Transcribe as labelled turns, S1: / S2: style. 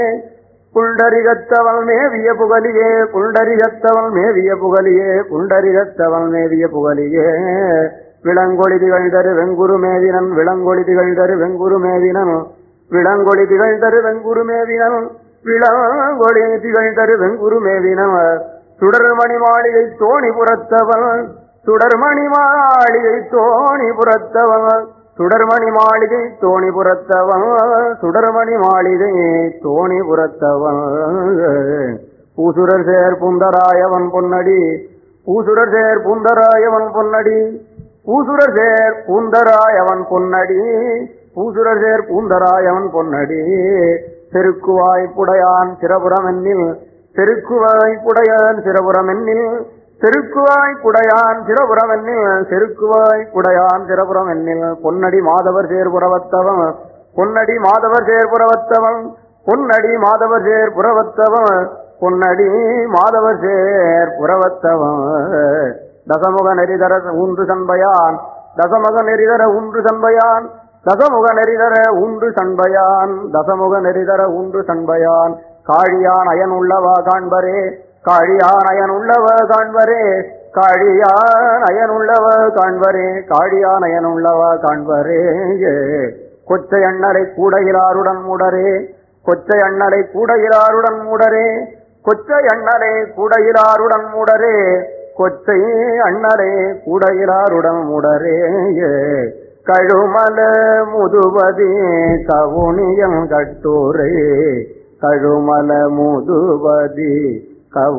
S1: புண்டரிகத்தவள் மேவிய புகலியே புண்டரிகத்தவள் மேவிய புகலியே புண்டரிகத்தவள் மேவிய புகலியே விளங்கொளி திகழ்தரு வெங்குரு மேவினன் விளங்கொளி திகழ்தரு வெங்குரு மேவினன் விளங்கொளி திகழ்தரு வெங்குரு மேவினன் விளங்கொளி திகழ்தரு வெங்குரு மேவினன் சுடர்மணி மாளிகை தோணிபுரத்தவன் சுடர்மணி மாளிகை தோணிபுரத்தவன் சுடர்மணி மாளிகை தோணிபுரத்தவன் சுடர்மணி மாளிகை தோணிபுரத்தவன் பூசுரர் சேர் புந்தராயவன் பொன்னடி பூசுரர் சேர் புந்தராயவன் பொன்னடி பூசுரர் சேர் பூந்தராயவன் பொன்னடி பூசுரர் சேர் பூந்தராயவன் பொன்னடி செருக்குவாய்ப்புடையான் சிரபுரமென்னில் செருக்குவாய்ப்புடையான் சிரபுரமென்னில் செருக்குவாய்ப்புடையான் சிரபுரமென்னில் செருக்குவாய்ப்புடையான் சிரபுரமென்னில் பொன்னடி மாதவர் சேர்புறவத்தவன் பொன்னடி மாதவர் சேர்புறவத்தவன் பொன்னடி மாதவர் சேர்புறவத்தவன் பொன்னடி மாதவர் சேர்புறவத்தவன் தசமுக நெறிதர ஊன்று சண்பையான் தசமுக நெறிதர ஊன்று சண்பையான் தசமுக நெறிதர ஊன்று சண்பையான் தசமுக நெறிதர ஊன்று சண்பையான் காழியான் அயன் உள்ளவா காண்பரே காழியான் அயன் உள்ளவ காண்பரே காழியான் அயன் உள்ளவ காண்பரே காழியான் அயன் உள்ளவ காண்பரே கொச்சை அண்ணலை கூடையிலாருடன் மூடரே கொச்சை அண்ணலை கூடையிலாருடன் மூடரே கொச்சை அண்ணலை கூடையிலாருடன் மூடரே கொச்சை அண்ணலை கூடையிலாருடன் மூடரே கழுமல முதுவதி கவுனியம் கட்டூரே கழுமல முதுவதி கவு